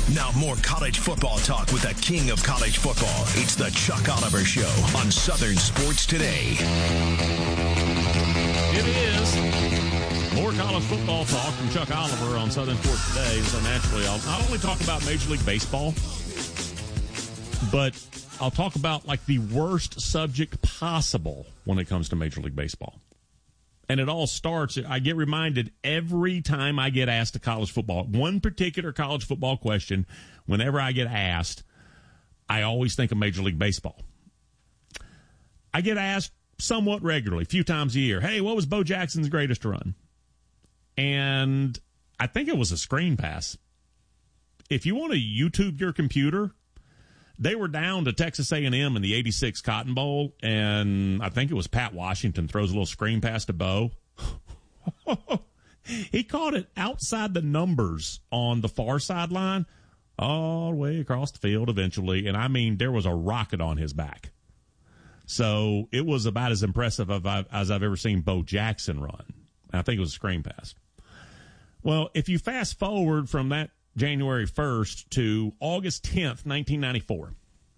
Now more college football talk with the king of college football. It's the Chuck Oliver Show on Southern Sports Today. It is more college football talk from Chuck Oliver on Southern Sports Today. So naturally, I'll not only talk about Major League Baseball, but I'll talk about like the worst subject possible when it comes to Major League Baseball. And it all starts, I get reminded every time I get asked a college football, one particular college football question, whenever I get asked, I always think of Major League Baseball. I get asked somewhat regularly, a few times a year, hey, what was Bo Jackson's greatest run? And I think it was a screen pass. If you want to YouTube your computer, they were down to Texas A&M in the 86 Cotton Bowl, and I think it was Pat Washington throws a little screen pass to Bo. He caught it outside the numbers on the far sideline, all the way across the field eventually, and I mean, there was a rocket on his back. So it was about as impressive as I've ever seen Bo Jackson run. I think it was a screen pass. Well, if you fast forward from that January 1st to August 10th, 1994.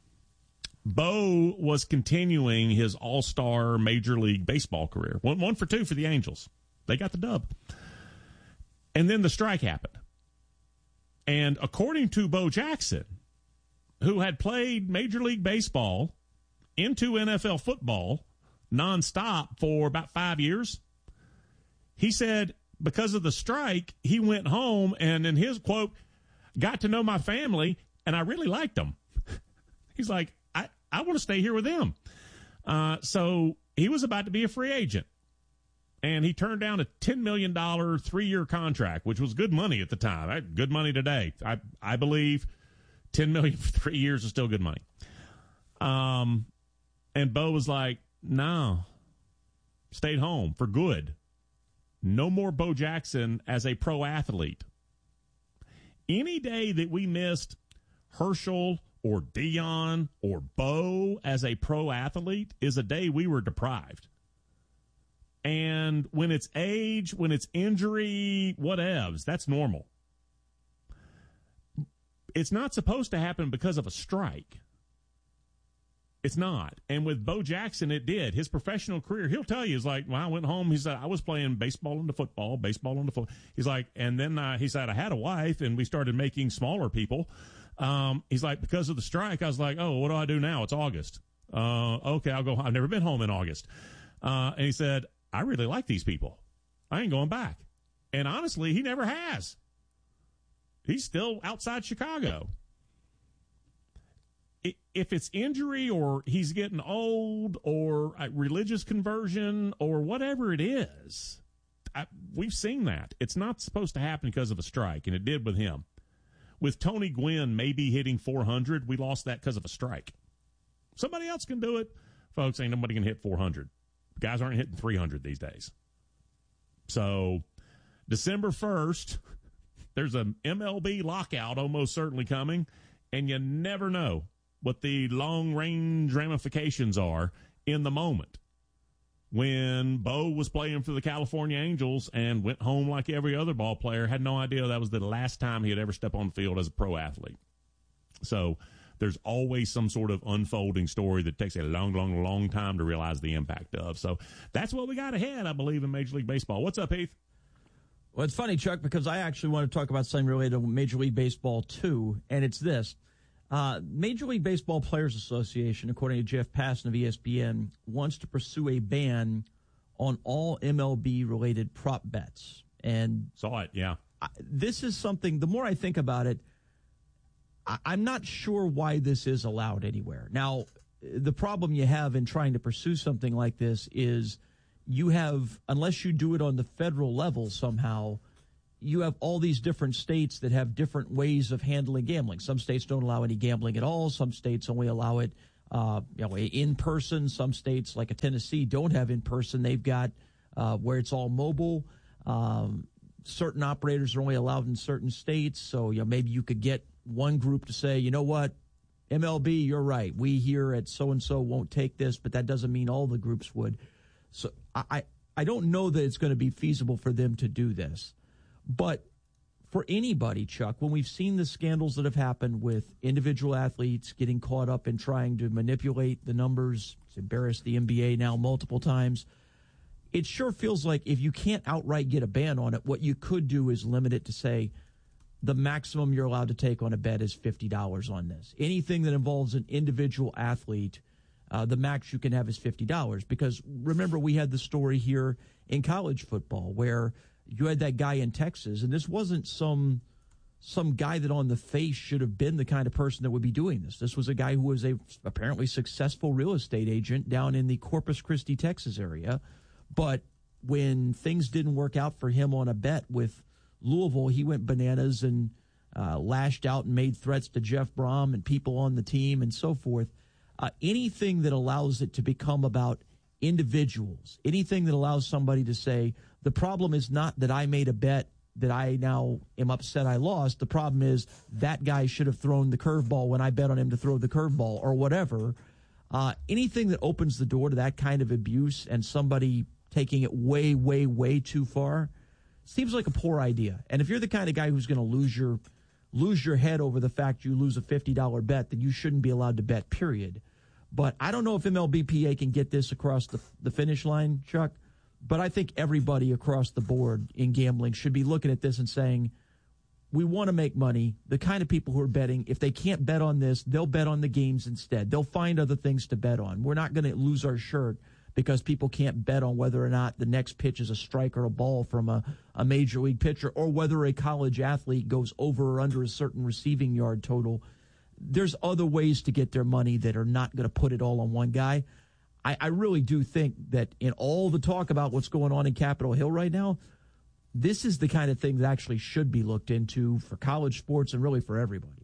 Bo was continuing his all-star Major League Baseball career. One for two for the Angels. They got the dub. And then the strike happened. And according to Bo Jackson, who had played Major League Baseball into NFL football nonstop for about 5 years, he said because of the strike, he went home and in his quote, got to know my family, and I really liked them. He's like, I want to stay here with them. So he was about to be a free agent, and he turned down a $10 million 3-year contract, which was good money at the time. Good money today. I believe $10 million for 3 years is still good money. And Bo was like, no, stayed home for good. No more Bo Jackson as a pro athlete. Any day that we missed Herschel or Dion or Bo as a pro athlete is a day we were deprived. And when it's age, when it's injury, whatevs, that's normal. It's not supposed to happen because of a strike. It's not. And with Bo Jackson, it did. His professional career, he'll tell you, he's like, when I went home, he said, I was playing baseball into football. He's like, and then he said, I had a wife, and we started making smaller people. He's like, because of the strike, I was like, oh, what do I do now? It's August. Okay, I'll go. I've never been home in August. And he said, I really like these people. I ain't going back. And honestly, he never has. He's still outside Chicago. If it's injury or he's getting old or a religious conversion or whatever it is, we've seen that. It's not supposed to happen because of a strike, and it did with him. With Tony Gwynn maybe hitting 400, we lost that because of a strike. Somebody else can do it. Folks, ain't nobody can hit 400. Guys aren't hitting 300 these days. So December 1st, there's an MLB lockout almost certainly coming, and you never know what the long-range ramifications are in the moment. When Bo was playing for the California Angels and went home like every other ball player, had no idea that was the last time he had ever stepped on the field as a pro athlete. So there's always some sort of unfolding story that takes a long time to realize the impact of. So that's what we got ahead, I believe, in Major League Baseball. What's up, Heath? Well, it's funny, Chuck, because I actually want to talk about something related to Major League Baseball, too, and it's this. Major League Baseball Players Association, according to Jeff Passan of ESPN, wants to pursue a ban on all MLB-related prop bets. And saw it, yeah. This is something, the more I think about it, I'm not sure why this is allowed anywhere. Now, the problem you have in trying to pursue something like this is you have, unless you do it on the federal level somehow, you have all these different states that have different ways of handling gambling. Some states don't allow any gambling at all. Some states only allow it in person. Some states, like a Tennessee, don't have in person. They've got where it's all mobile. Certain operators are only allowed in certain states. So maybe you could get one group to say, you know what, MLB, you're right. We here at so-and-so won't take this, but that doesn't mean all the groups would. So I don't know that it's going to be feasible for them to do this. But for anybody, Chuck, when we've seen the scandals that have happened with individual athletes getting caught up in trying to manipulate the numbers, it's embarrassed the NBA now multiple times, it sure feels like if you can't outright get a ban on it, what you could do is limit it to say the maximum you're allowed to take on a bet is $50 on this. Anything that involves an individual athlete, the max you can have is $50. Because remember, we had the story here in college football where you had that guy in Texas, and this wasn't some guy that on the face should have been the kind of person that would be doing this. This was a guy who was a apparently successful real estate agent down in the Corpus Christi, Texas area. But when things didn't work out for him on a bet with Louisville, he went bananas and lashed out and made threats to Jeff Brom and people on the team and so forth. Anything that allows it to become about individuals, anything that allows somebody to say, the problem is not that I made a bet that I now am upset I lost. The problem is that guy should have thrown the curveball when I bet on him to throw the curveball or whatever. Anything that opens the door to that kind of abuse and somebody taking it way, way, way too far seems like a poor idea. And if you're the kind of guy who's going to lose your head over the fact you lose a $50 bet, then you shouldn't be allowed to bet, period. But I don't know if MLBPA can get this across the finish line, Chuck, but I think everybody across the board in gambling should be looking at this and saying, we want to make money. The kind of people who are betting, if they can't bet on this, they'll bet on the games instead. They'll find other things to bet on. We're not going to lose our shirt because people can't bet on whether or not the next pitch is a strike or a ball from a major league pitcher, or whether a college athlete goes over or under a certain receiving yard total. There's other ways to get their money that are not going to put it all on one guy. I really do think that in all the talk about what's going on in Capitol Hill right now, this is the kind of thing that actually should be looked into for college sports and really for everybody.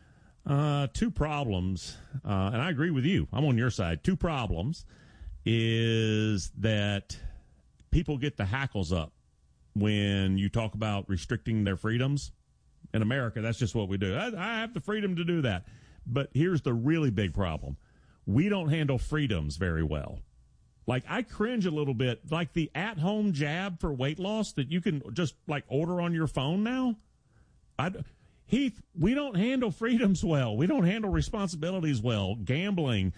Two problems, and I agree with you. I'm on your side. Two problems is that people get the hackles up when you talk about restricting their freedoms. In America, that's just what we do. I have the freedom to do that. But here's the really big problem. We don't handle freedoms very well. Like, I cringe a little bit. Like the at-home jab for weight loss that you can just, like, order on your phone now. Heath, we don't handle freedoms well. We don't handle responsibilities well. Gambling,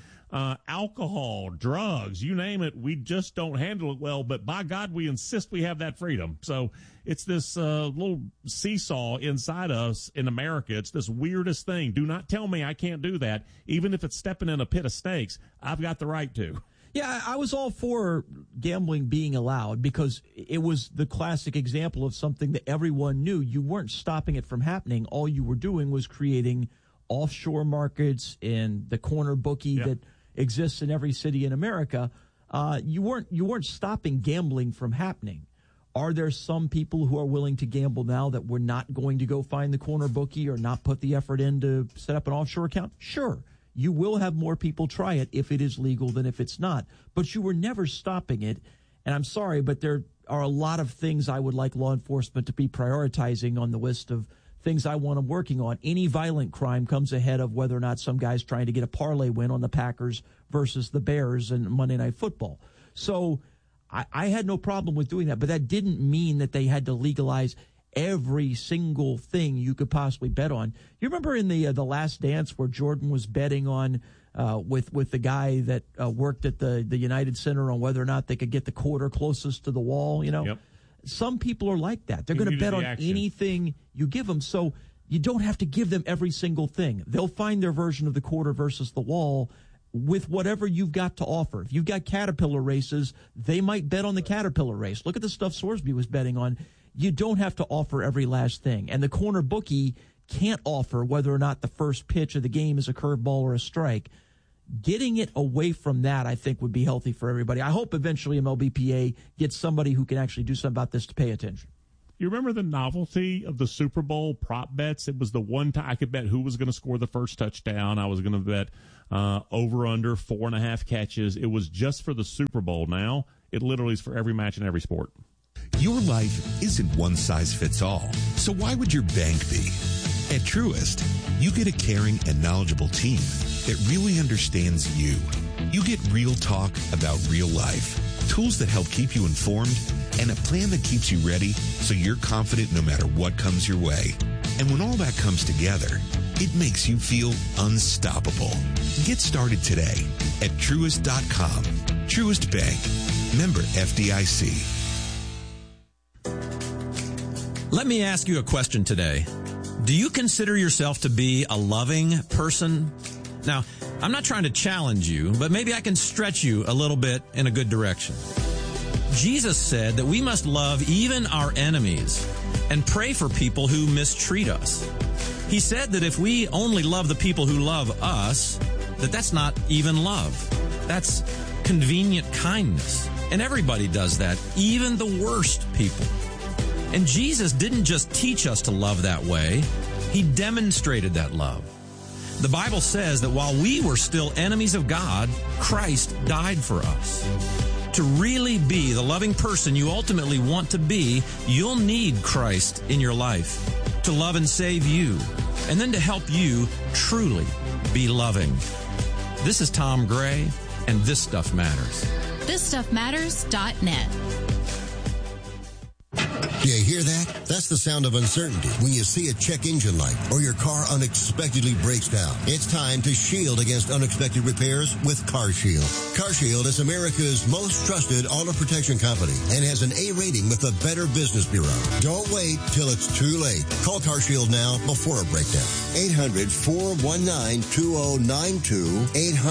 alcohol, drugs, you name it, we just don't handle it well. But by God, we insist we have that freedom. So it's this little seesaw inside us in America. It's this weirdest thing. Do not tell me I can't do that. Even if it's stepping in a pit of snakes, I've got the right to. Yeah, I was all for gambling being allowed because it was the classic example of something that everyone knew. You weren't stopping it from happening. All you were doing was creating offshore markets and the corner bookie that exists in every city in America. You weren't stopping gambling from happening. Are there some people who are willing to gamble now that we're not going to go find the corner bookie or not put the effort in to set up an offshore account? Sure. You will have more people try it if it is legal than if it's not. But you were never stopping it. And I'm sorry, but there are a lot of things I would like law enforcement to be prioritizing on the list of things I want them working on. Any violent crime comes ahead of whether or not some guy's trying to get a parlay win on the Packers versus the Bears in Monday Night Football. So I had no problem with doing that, but that didn't mean that they had to legalize every single thing you could possibly bet on. You remember in the Last Dance where Jordan was betting on with the guy that worked at the United Center on whether or not they could get the quarter closest to the wall, you know? Yep. Some people are like that. They're going to bet on anything you give them. So you don't have to give them every single thing. They'll find their version of the quarter versus the wall with whatever you've got to offer. If you've got Caterpillar races, they might bet on the Caterpillar race. Look at the stuff Sorsby was betting on. You don't have to offer every last thing. And the corner bookie can't offer whether or not the first pitch of the game is a curveball or a strike. Getting it away from that, I think, would be healthy for everybody. I hope eventually MLBPA gets somebody who can actually do something about this to pay attention. You remember the novelty of the Super Bowl prop bets? It was the one time I could bet who was going to score the first touchdown. I was going to bet over under 4.5 catches. It was just for the Super Bowl. Now it literally is for every match in every sport. Your life isn't one size fits all. So why would your bank be? At Truist, you get a caring and knowledgeable team that really understands you. You get real talk about real life, tools that help keep you informed and a plan that keeps you ready so you're confident no matter what comes your way. And when all that comes together, it makes you feel unstoppable. Get started today at Truist.com. Truist Bank. Member FDIC. Let me ask you a question today. Do you consider yourself to be a loving person? Now, I'm not trying to challenge you, but maybe I can stretch you a little bit in a good direction. Jesus said that we must love even our enemies and pray for people who mistreat us. He said that if we only love the people who love us, that's not even love. That's convenient kindness. And everybody does that, even the worst people. And Jesus didn't just teach us to love that way. He demonstrated that love. The Bible says that while we were still enemies of God, Christ died for us. To really be the loving person you ultimately want to be, you'll need Christ in your life to love and save you, and then to help you truly be loving. This is Tom Gray, and This Stuff Matters. ThisStuffMatters.net. Do you hear that? That's the sound of uncertainty when you see a check engine light or your car unexpectedly breaks down. It's time to shield against unexpected repairs with CarShield. CarShield is America's most trusted auto protection company and has an A rating with the Better Business Bureau. Don't wait till it's too late. Call CarShield now before a breakdown. 800-419-2092.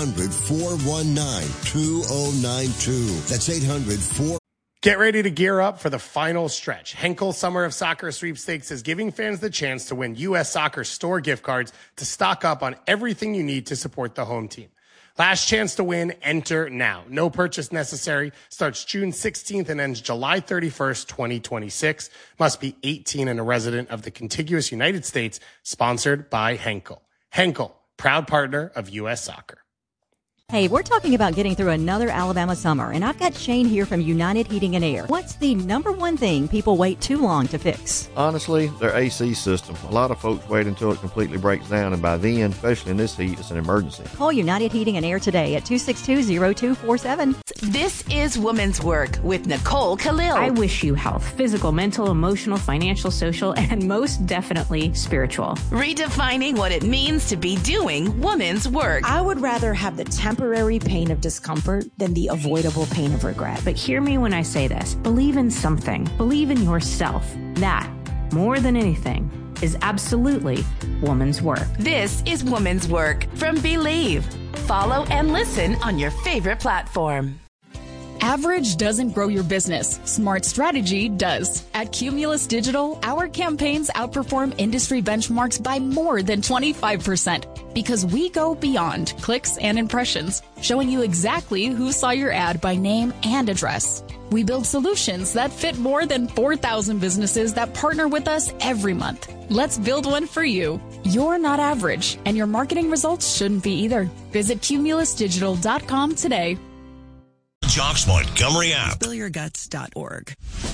800-419-2092. That's 800-419-2092. Get ready to gear up for the final stretch. Henkel Summer of Soccer Sweepstakes is giving fans the chance to win U.S. Soccer store gift cards to stock up on everything you need to support the home team. Last chance to win, enter now. No purchase necessary. Starts June 16th and ends July 31st, 2026. Must be 18 and a resident of the contiguous United States. Sponsored by Henkel. Henkel, proud partner of U.S. Soccer. Hey, we're talking about getting through another Alabama summer, and I've got Shane here from United Heating and Air. What's the number one thing people wait too long to fix? Honestly, their AC system. A lot of folks wait until it completely breaks down, and by then, especially in this heat, it's an emergency. Call United Heating and Air today at 262-0247. This is Women's Work with Nicole Khalil. I wish you health, physical, mental, emotional, financial, social, and most definitely spiritual. Redefining what it means to be doing women's work. I would rather have the temporary pain of discomfort than the avoidable pain of regret. But hear me when I say this. Believe in something. Believe in yourself. That, more than anything, is absolutely woman's work. This is Woman's Work from Believe. Follow and listen on your favorite platform. Average doesn't grow your business. Smart strategy does. At Cumulus Digital, our campaigns outperform industry benchmarks by more than 25% because we go beyond clicks and impressions, showing you exactly who saw your ad by name and address. We build solutions that fit more than 4,000 businesses that partner with us every month. Let's build one for you. You're not average, and your marketing results shouldn't be either. Visit cumulusdigital.com today. Jock's Montgomery app. Spillyourguts.org.